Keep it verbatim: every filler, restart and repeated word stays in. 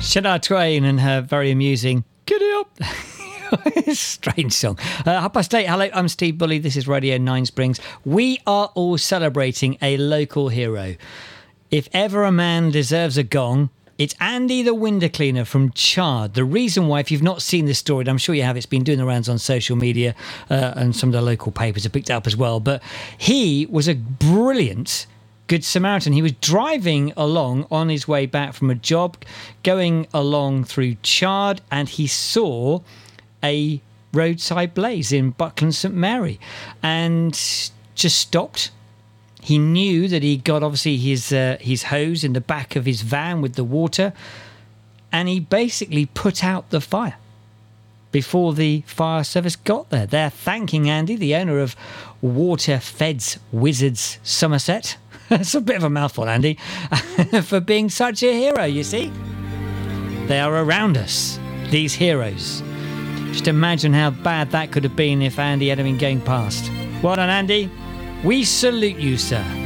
Shania Twain and her very amusing "Giddy Up." Strange song. Uh, half past eight. Hello, I'm Steve Bully. This is Radio Nine Springs. We are all celebrating a local hero. If ever a man deserves a gong, it's Andy the window cleaner from Chard. The reason why, if you've not seen this story, I'm sure you have, it's been doing the rounds on social media uh, and some of the local papers have picked it up as well. But he was a brilliant Good Samaritan. He was driving along on his way back from a job, going along through Chard, and he saw a roadside blaze in Buckland St Mary and just stopped. He knew that he got obviously his uh, his hose in the back of his van with the water, and he basically put out the fire before the fire service got there. They're thanking Andy, the owner of Water Feds Wizards Somerset. That's a bit of a mouthful, Andy, for being such a hero, you see. They are around us, these heroes. Just imagine how bad that could have been if Andy had been going past. Well done, Andy. We salute you, sir.